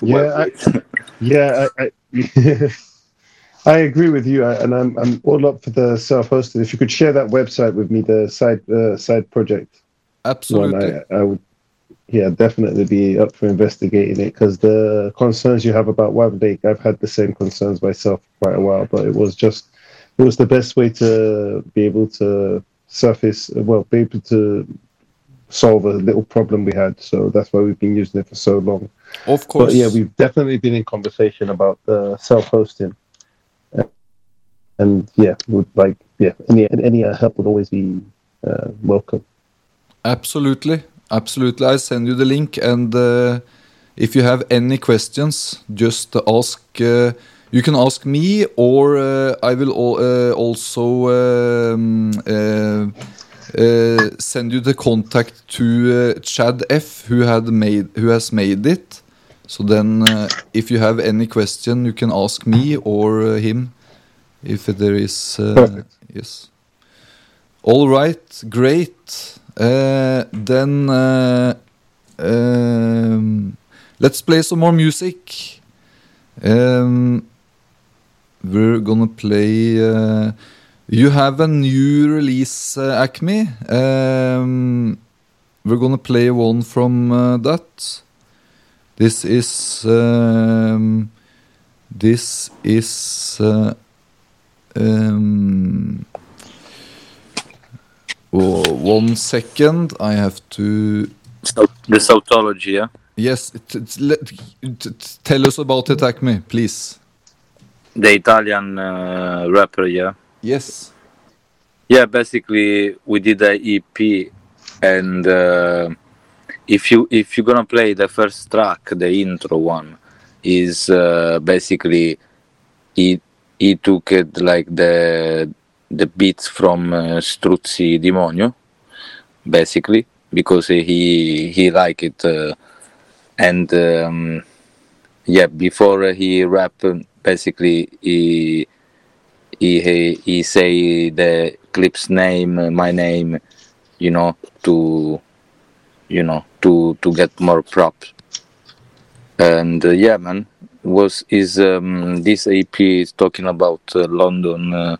Yeah, yeah, I agree with you, and I'm all up for the self-hosted. If you could share that website with me, the side project one, Absolutely. I would, yeah, definitely be up for investigating it because the concerns you have about Wave Lake, I've had the same concerns myself for quite a while, but it was the best way to be able to be able to solve a little problem we had. So that's why we've been using it for so long. Of But yeah, course. we've definitely been in conversation about the self-hosting, and yeah, would like any help would always be welcome. Absolutely. Absolutely. I send you the link, and if you have any questions, just ask. You can ask me, or I will also send you the contact to Chad F, who has made it. So then, if you have any question, you can ask me or him. If there is, Perfect. yes. All right, great. Then let's play some more music. We're gonna play. You have a new release, Acme. We're gonna play one from that. This is. One second, I have to. So the Sautology, yeah? Yes, tell us about it, Acme, please. The Italian rapper, yeah? Yes. Yeah, basically we did a EP, and if you're gonna play the first track, the intro one, is basically he took it like the beats from Struzzi Demonio, basically, because he liked it, and yeah, before he rap, basically he say the clip's name, my name, to to get more props. And yeah, man, this EP is talking about London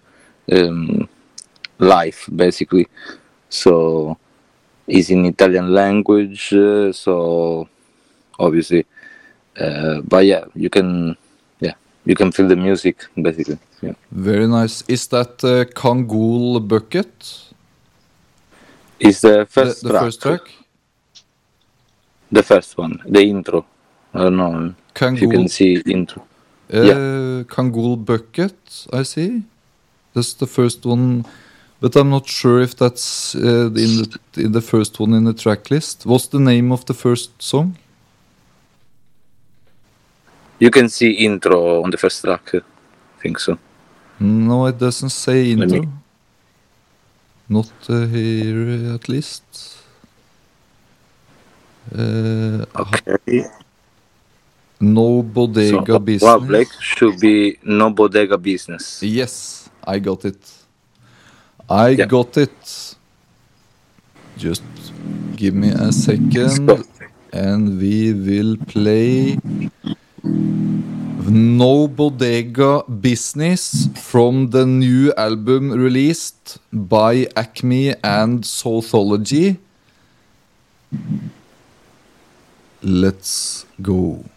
life, basically. So it's in Italian language, so obviously, but yeah, you can feel the music, basically. Yeah. Very nice. Is that Kangol Bucket? It's the first the track. first track? The first one, the intro. I don't know if you can see intro. Kangol Bucket, I see. That's the first one, but I'm not sure if that's in the first one in the track list. What's the name of the first song? You can see intro on the first track. I think so. No, it doesn't say intro. Not here, at least. Okay. No Bodega Business. Wow, Blake should be No Bodega Business. Yes, I got it. I got it. Just give me a second, and we will play No Bodega Business from the new album released by Acme and Southology. Let's go.